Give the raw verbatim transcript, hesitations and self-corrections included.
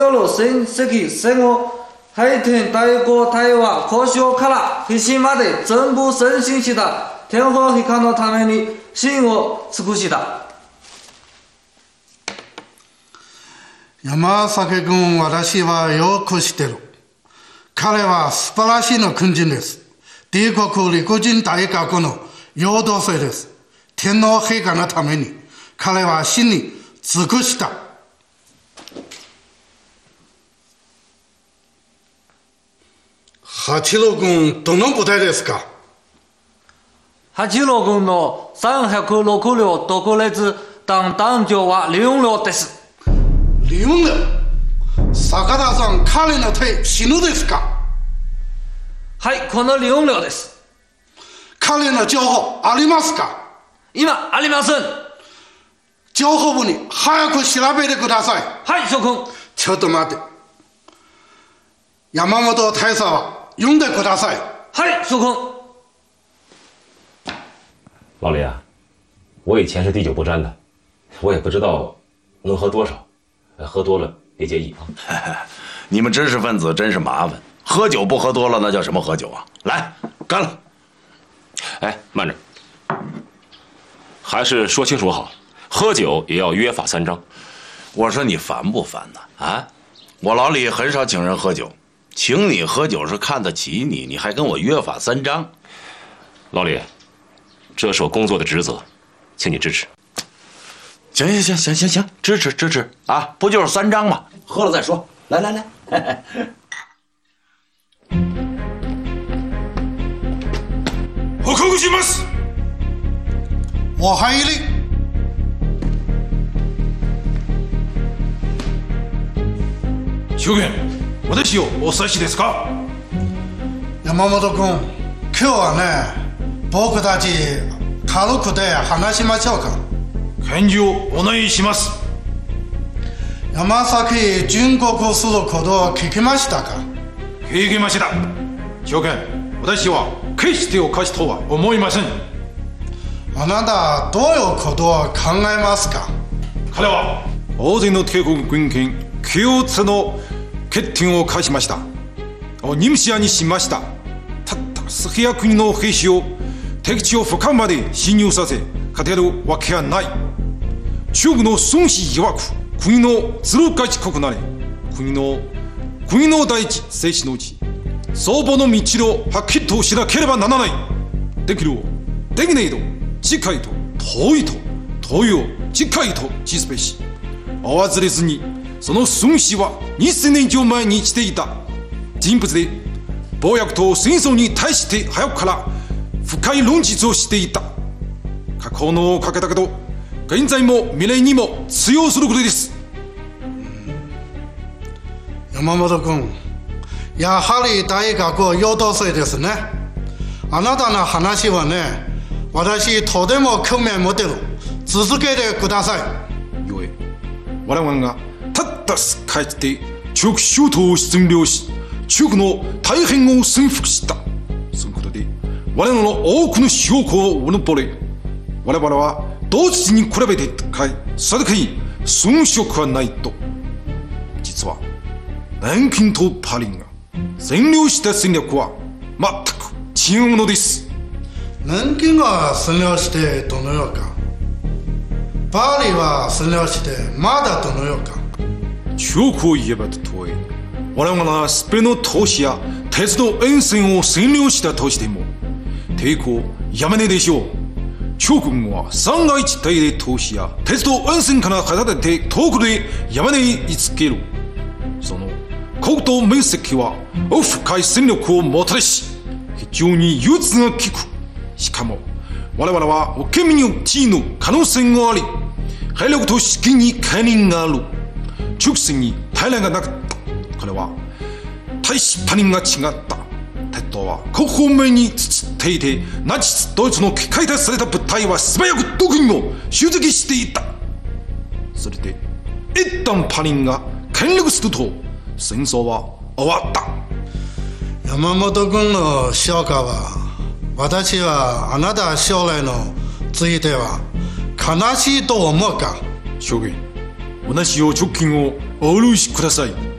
の戦績戦後配天大国台は交渉から必死まで全部前進した天皇陛下のために真を尽くした。 山崎君、私はよく知ってる。彼は素晴らしいの軍人です。帝国陸軍大学の養道生です。天皇陛下のために彼は真に尽くした。八郎軍、どの部隊ですか？ 八郎軍のさんびゃくろく両特列団団長は李雲亮です。 李雲亮、坂田さん、彼の手死ぬですか？ はい、この李雲亮です。 彼の情報ありますか？ 今ありません。 情報部に早く調べてください。 はい、諸君。 ちょっと待って。山本大佐は読んでください。 はい，叔公。 老李啊，我以前是第九步战的，我也不知道能喝多少，喝多了别介意啊。 你们知识分子真是麻烦，喝酒不喝多了那叫什么喝酒啊？来，干了！ 哎，慢着，还是说清楚好，喝酒也要约法三章。 我说你烦不烦呢？啊，我老李很少请人喝酒。请你喝酒是看得起你，你还跟我约法三章。 老李，这是我工作的职责，请你支持。 行行行行行行，支持支持啊！不就是三章吗？喝了再说。来来来， 報告します。 我还一例。 証言、私をお指しですか？ 山本君、今日はね、僕たち軽くで話しましょうか。 返事をお願いします。 山崎殉国することを聞きましたか？ 聞きました。証言、私は決しておかしとは思いません。 あなたどういうことを考えますか？ 彼は大勢の帝国軍権共通の決定を下しました。任務にしました。たった数百人の兵士を敵地を深くまで侵入させ勝てるわけはない。中国の孫子曰く、国のずる賢くなれ、国の国の第一生死のうち相場の道をはっきりとしなければならない。できるをできないと近いと遠いと遠いを近いと知すべし。慌ずれずに、その孫子はにせんねん以上前にしていた人物で、暴虐と戦争に対して早くから深い論実をしていた。過去のかけたけど現在も未来にも通用することです。 山本君、やはり大学養道生ですね。あなたの話はね、私とても興味持ってる。続けてください。 よえ、我々がたった数回で中国諸島を占領し、中国の大変を征服した。そのことで我々の多くの証拠をうぬぼれ、我々は同時に比べて高い定かに遜色はないと。実は南京とパリが占領した戦略は全く違うのです。 南京は占領してどのようか、パリは占領してまだどのようか。 中国を言えばと問え、我々がスペインの都市や鉄道沿線を占領したとしても抵抗やめねえでしょう。中国は三が一体で都市や鉄道沿線から離れて遠くで山根に居つける。その国土面積は奥深い戦力をもたらし、非常に融通が利く。しかも我々は受け身の地位の可能性があり、兵力と資金に兼任がある。直線に平らがなかった。これは大使パニンが違った。鉄道は各方面につつっていて、ナチスドイツの機械化された部隊は素早くどこにも集積していた。それで一旦パニンが権力すると戦争は終わった。 山本君の評価は、私はあなた将来のついては悲しいと思うか？ 証言、同じを直近をお許しください。